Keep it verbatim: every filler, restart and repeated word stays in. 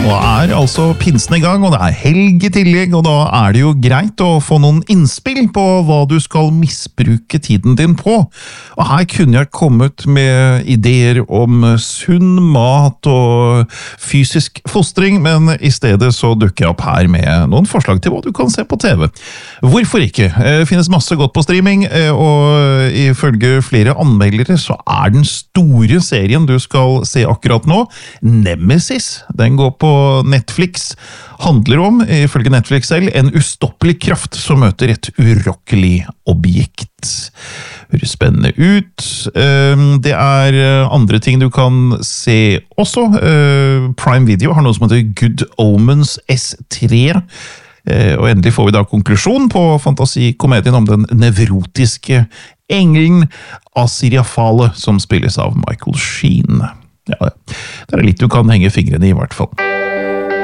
Nå er altså pinsen i gang, og det er helg i tillegg, og da er det jo greit å få noen innspill på hva du skal misbruke tiden din på. Og her kunne jeg kommet med ideer om sunn mat og fysisk fostring, men i stedet så dukker jeg opp her med noen forslag til hva du kan se på T V. Hvorfor ikke? Det finnes masse godt på streaming, og ifølge flere anmeldere så er den store serien du skal se akkurat nå, Nemesis. Den går på Netflix, handler om, ifølge Netflix selv, en ustoppelig kraft som møter et urokkelig objekt. Høres spennende ut. Det er andre ting du kan se også. Prime Video har noe som heter Good Omens S tre, og endelig får vi da konklusjon på fantasikomedien om den nevrotiske engelen Asiriafale, som spilles av Michael Sheen. Ja, det er litt du kan henge fingrene i, i hvert fall.